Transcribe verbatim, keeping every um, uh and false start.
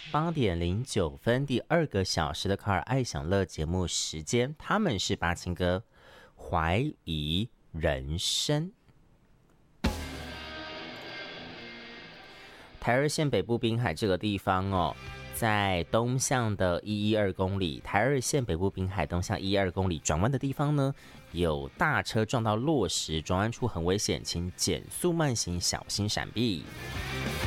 八点零九分，第二个小时的卡尔爱享乐节目时间，他们是八情歌，怀疑人生。台二线北部滨海这个地方哦，在东向的一一二公里，台二线北部滨海东向一一二公里转弯的地方呢，有大车撞到落石，转弯处很危险，请减速慢行，小心闪避。